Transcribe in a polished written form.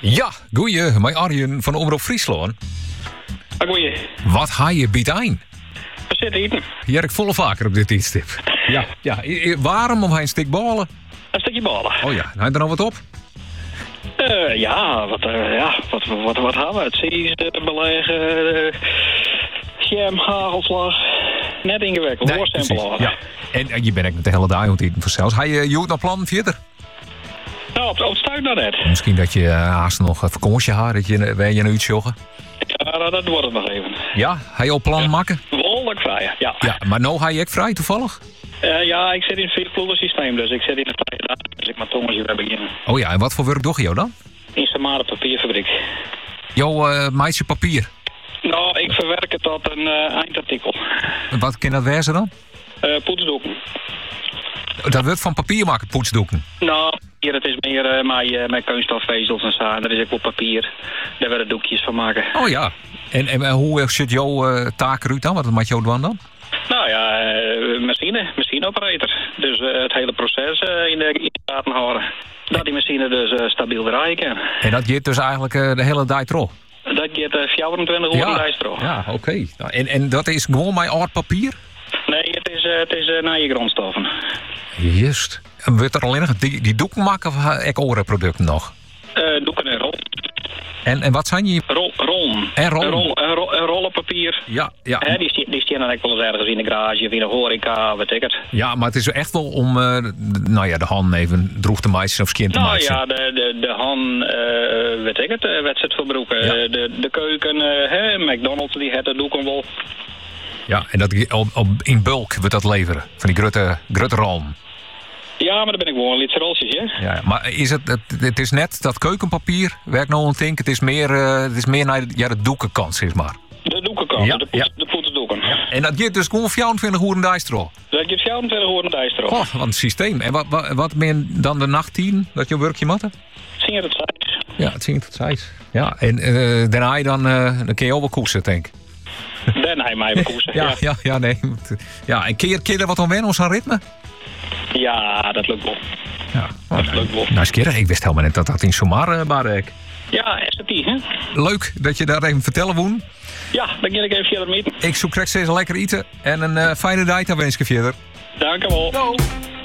Ja, goeie, mijn Arjen van Omroep Friesland. Goeie. Wat ga je bieden? We zitten eten. Hier ik volle vaker op dit tijdstip. Ja. Waarom om hij een stuk ballen? Een stukje ballen. Oh ja, heb je er nog wat op? Wat hebben we? Het zees, beleggen, jam, hagelslag. Net ingewikkeld, Nee, simpel. ja. En je bent ook met de hele dag aan het eten vanzelfs. Hij je nog plannen verder? Nou, op het stuit naar net. Misschien dat je haast nog een vakantie had, dat je weer je uitjoggen. Ja, dat wordt het nog even. Ja, hij al plannen maken? Behoorlijk vrij, ja. Ja, maar nou ga je ook vrij toevallig? Ja, ik zit in het vierploegensysteem, dus ik zit in het vrije dag. Dus ik maar tongetje weer beginnen. Oh ja, en wat voor werk doe je jou dan? In Samara papierfabriek. Jouw meisje papier. Nou, ik verwerk het tot een eindartikel. Wat kan dat wezen dan? Poetsdoeken. Dat wordt van papier maken, poetsdoeken. Nou, hier het is meer met kunststofvezels en zo. En er is ook wel papier. Daar werden doekjes van maken. Oh ja. En hoe zit jouw taak eruit dan? Wat maakt jou dan? Nou ja, machineoperator. Dus het hele proces in de gaten houden. Dat die machine dus stabiel draaien kan. En dat je dus eigenlijk de hele dag erop? Dat je 24 uur lijst. Ja, oké. Nou, en dat is gewoon mijn oud papier? Nee, het is naar je grondstoffen. Juist. En wordt er alleen nog die doeken maken of ook andere producten nog? Doeken en rol. En wat zijn je? Rollen. En rollen. Een rollenpapier. Ja. Die staan dan ook wel eens ergens in de garage of in de horeca, weet ik het. Ja, maar het is echt wel om de hand even droeg te maaien of skin te maaien. Nou ja, de han, weet ik het, wedstrijd verbroeken. Ja. De keuken, McDonald's, die het doeken wel. Ja, en dat in bulk wordt dat leveren, van die grote rollen. Ja, maar dan ben ik gewoon een rolletjes, hè? Ja, maar is het is net dat keukenpapier, werkt nou een denk, het is meer naar de doekenkant, zeg maar. De doekenkant, ja, de poetsdoeken. Ja. En dat geeft dus gewoon 24 uur een dijstro. Dat geeft 24 uur een dijstro. Oh, wat een systeem. En wat ben je dan de nacht 10 dat je werkje matte? Zing het size. Ja, het zingt het size. Ja, en daarna dan kun je ook wel koersen, denk ik. Dan hij mij koersen. Ja, nee. Ja, en kun je er wat aan wennen, ons aan ritme? Ja, dat lukt wel. Ja, dat lukt wel. Nou, skere, ik wist helemaal niet dat in Somar barek. Ja, SAP, hè? Leuk dat je daar even vertellen woen. Ja, dan ga ik even verder meten. Ik zoek straks steeds lekker eten en een fijne dag, dan wens ik je verder. Dank je wel.